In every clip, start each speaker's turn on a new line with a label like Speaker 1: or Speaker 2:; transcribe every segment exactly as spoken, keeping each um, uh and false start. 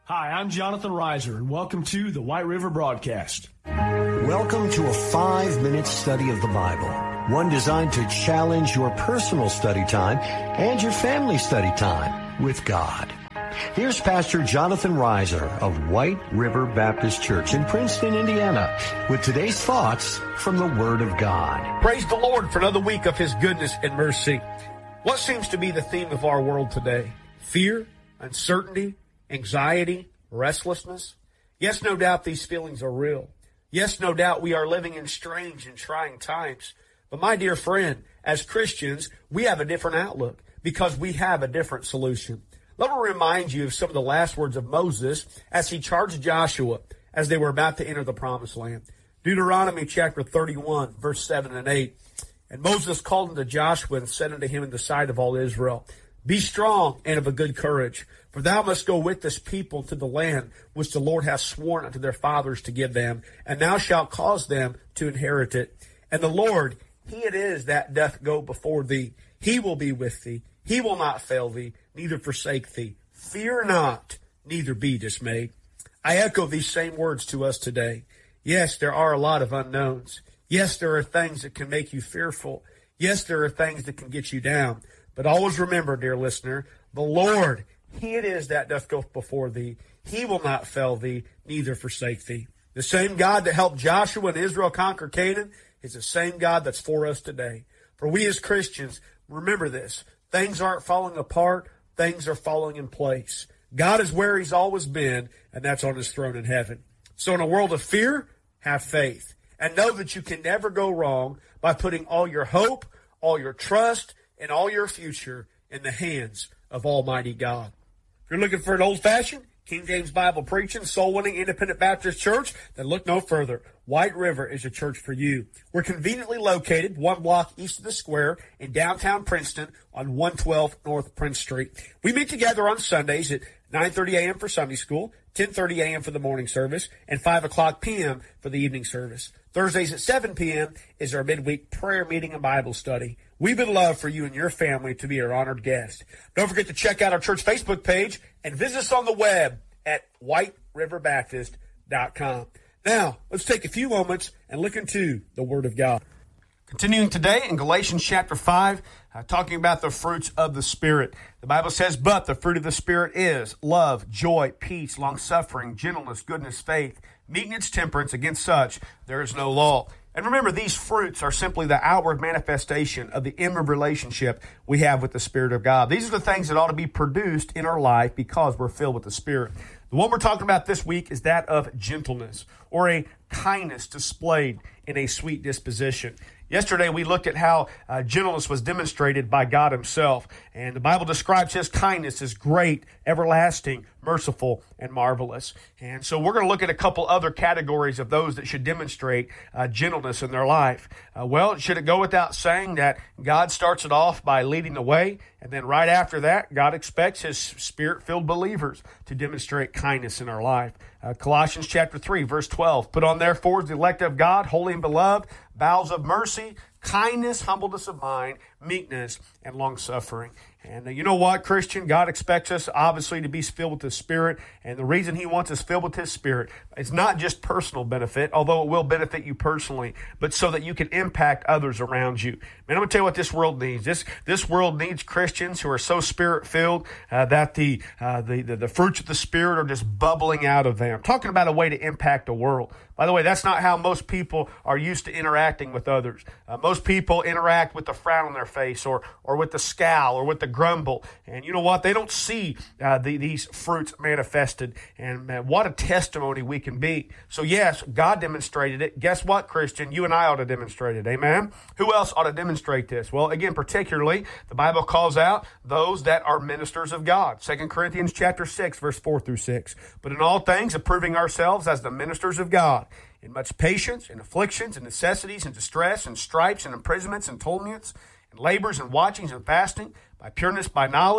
Speaker 1: Hi, I'm Jonathan Reiser, and welcome to the White River Broadcast.
Speaker 2: Welcome to a five-minute study of the Bible, one designed to challenge your personal study time and your family study time with God. Here's Pastor Jonathan Reiser of White River Baptist Church in Princeton, Indiana, with today's thoughts from the Word of God.
Speaker 3: Praise the Lord for another week of His goodness and mercy. What seems to be the theme of our world today? Fear, uncertainty, anxiety, restlessness. Yes, no doubt these feelings are real. Yes, no doubt we are living in strange and trying times. But my dear friend, as Christians, we have a different outlook because we have a different solution. Let me remind you of some of the last words of Moses as he charged Joshua as they were about to enter the promised land. Deuteronomy chapter thirty-one, verse seven and eight. And Moses called unto Joshua and said unto him in the sight of all Israel, Be strong and of a good courage, for thou must go with this people to the land which the Lord hath sworn unto their fathers to give them, and thou shalt cause them to inherit it. And the Lord, He it is that doth go before thee. He will be with thee. He will not fail thee, neither forsake thee. Fear not, neither be dismayed. I echo these same words to us today. Yes, there are a lot of unknowns. Yes, there are things that can make you fearful. Yes, there are things that can get you down. But always remember, dear listener, the Lord, He it is that doth go before thee. He will not fail thee, neither forsake thee. The same God that helped Joshua and Israel conquer Canaan is the same God that's for us today. For we as Christians, remember this. Things aren't falling apart. Things are falling in place. God is where He's always been, and that's on His throne in heaven. So in a world of fear, have faith. And know that you can never go wrong by putting all your hope, all your trust, and all your future in the hands of Almighty God. If you're looking for an old-fashioned, King James Bible preaching, soul-winning, independent Baptist church, then look no further. White River is a church for you. We're conveniently located one block east of the square in downtown Princeton on one twelve North Prince Street. We meet together on Sundays at nine thirty a.m. for Sunday school, ten thirty a.m. for the morning service, and five o'clock p.m. for the evening service. Thursdays at seven p.m. is our midweek prayer meeting and Bible study. We would love for you and your family to be our honored guest. Don't forget to check out our church Facebook page and visit us on the web at white river baptist dot com. Now, let's take a few moments and look into the Word of God. Continuing today in Galatians chapter five, uh, talking about the fruits of the Spirit. The Bible says, But the fruit of the Spirit is love, joy, peace, long-suffering, gentleness, goodness, faith, meekness, temperance. Against such there is no law. And remember, these fruits are simply the outward manifestation of the inward relationship we have with the Spirit of God. These are the things that ought to be produced in our life because we're filled with the Spirit. The one we're talking about this week is that of gentleness, or a kindness displayed in a sweet disposition. Yesterday, we looked at how uh, gentleness was demonstrated by God Himself. And the Bible describes His kindness as great, everlasting, merciful, and marvelous. And so we're going to look at a couple other categories of those that should demonstrate uh, gentleness in their life. Uh, well, should it go without saying that God starts it off by leading the way, and then right after that, God expects His Spirit-filled believers to demonstrate kindness in our life. Uh, Colossians chapter three, verse twelve, Put on therefore the elect of God, holy and beloved, bowels of mercy, kindness, humbleness of mind, meekness, and long-suffering. And uh, you know what, Christian? God expects us, obviously, to be filled with His Spirit. And the reason He wants us filled with His Spirit is not just personal benefit, although it will benefit you personally, but so that you can impact others around you. Man, I'm going to tell you what this world needs. This this world needs Christians who are so Spirit-filled uh, that the, uh, the, the, the fruits of the Spirit are just bubbling out of them. I'm talking about a way to impact the world. By the way, that's not how most people are used to interacting with others. Uh, most people interact with the frown on their face or or with the scowl or with the grumble. And you know what? They don't see uh, the, these fruits manifested. And man, what a testimony we can be. So yes, God demonstrated it. Guess what, Christian? You and I ought to demonstrate it. Amen? Who else ought to demonstrate this? Well, again, particularly, the Bible calls out those that are ministers of God. Second Corinthians chapter six, verse four through six. But in all things, approving ourselves as the ministers of God, in much patience, in afflictions, and necessities, and distress, and stripes, and imprisonments, and torments, and labors, and watchings, and fasting, by pureness, by knowledge,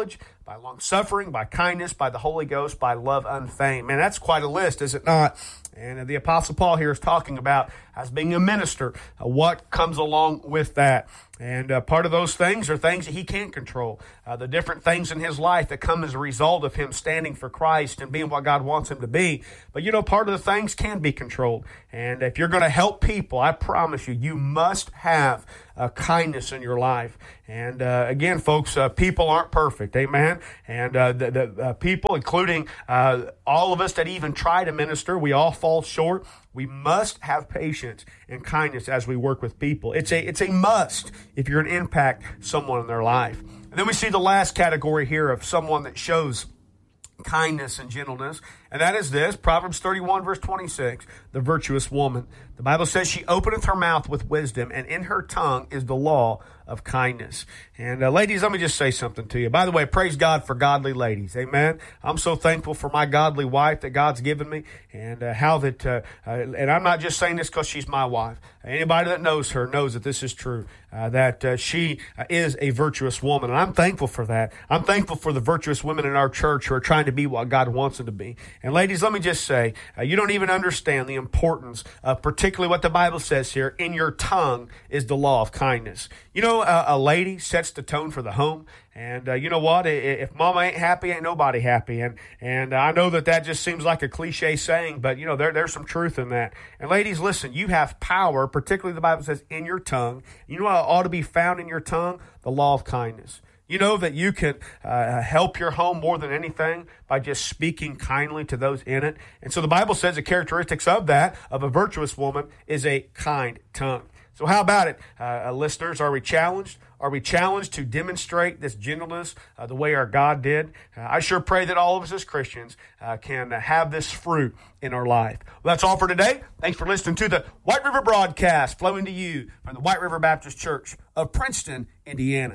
Speaker 3: by long-suffering, by kindness, by the Holy Ghost, by love unfeigned. Man, that's quite a list, is it not? And the Apostle Paul here is talking about, as being a minister, uh, what comes along with that. And uh, part of those things are things that he can't control. Uh, the different things in his life that come as a result of him standing for Christ and being what God wants him to be. But, you know, part of the things can be controlled. And if you're going to help people, I promise you, you must have uh, kindness in your life. And uh, again, folks, uh, people aren't perfect. Amen. And uh, the, the uh, people, including uh, all of us that even try to minister, we all fall short. We must have patience and kindness as we work with people. It's a, it's a must if you're going to impact someone in their life. And then we see the last category here of someone that shows kindness and gentleness, and that is this, Proverbs thirty-one, verse twenty-six, the virtuous woman. The Bible says she openeth her mouth with wisdom, and in her tongue is the law of kindness. And uh, ladies, let me just say something to you. By the way, praise God for godly ladies. Amen. I'm so thankful for my godly wife that God's given me, and uh, how that, uh, uh, and I'm not just saying this because she's my wife. Anybody that knows her knows that this is true, uh, that uh, she uh, is a virtuous woman, and I'm thankful for that. I'm thankful for the virtuous women in our church who are trying to be what God wants them to be. And ladies, let me just say, uh, you don't even understand the importance of particularly what the Bible says here, in your tongue is the law of kindness. You know, uh, a lady sets the tone for the home. And uh, you know what? If mama ain't happy, ain't nobody happy. And and I know that that just seems like a cliche saying, but, you know, there there's some truth in that. And ladies, listen, you have power, particularly the Bible says, in your tongue. You know what ought to be found in your tongue? The law of kindness. You know that you can uh, help your home more than anything by just speaking kindly to those in it. And so the Bible says the characteristics of that, of a virtuous woman, is a kind tongue. So how about it, uh, listeners? Are we challenged? Are we challenged to demonstrate this gentleness uh, the way our God did? Uh, I sure pray that all of us as Christians uh, can uh, have this fruit in our life. Well, that's all for today. Thanks for listening to the White River Broadcast, flowing to you from the White River Baptist Church of Princeton, Indiana.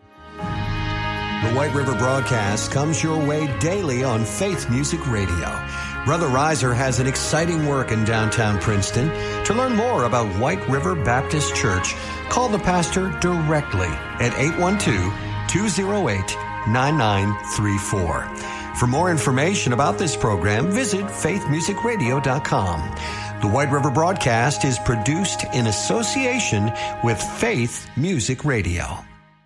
Speaker 2: The White River Broadcast comes your way daily on Faith Music Radio. Brother Reiser has an exciting work in downtown Princeton. To learn more about White River Baptist Church, call the pastor directly at eight one two, two oh eight, nine nine three four. For more information about this program, visit faith music radio dot com. The White River Broadcast is produced in association with Faith Music Radio.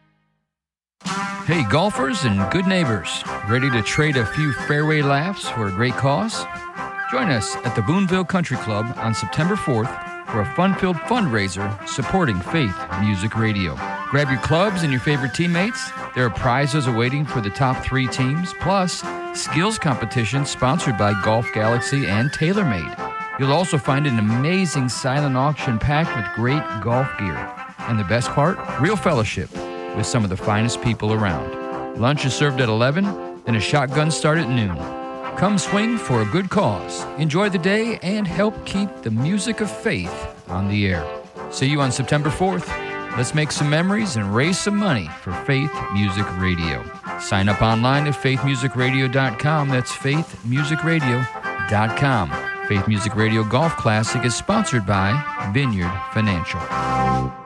Speaker 4: Hey, golfers and good neighbors, ready to trade a few fairway laughs for a great cause? Join us at the Boonville Country Club on September fourth for a fun-filled fundraiser supporting Faith Music Radio. Grab your clubs and your favorite teammates. There are prizes awaiting for the top three teams, plus skills competitions sponsored by Golf Galaxy and TaylorMade. You'll also find an amazing silent auction packed with great golf gear. And the best part? Real fellowship with some of the finest people around. Lunch is served at eleven, and a shotgun start at noon. Come swing for a good cause, enjoy the day, and help keep the music of faith on the air. See you on September fourth. Let's make some memories and raise some money for Faith Music Radio. Sign up online at faith music radio dot com. That's faith music radio dot com. Faith Music Radio Golf Classic is sponsored by Vineyard Financial.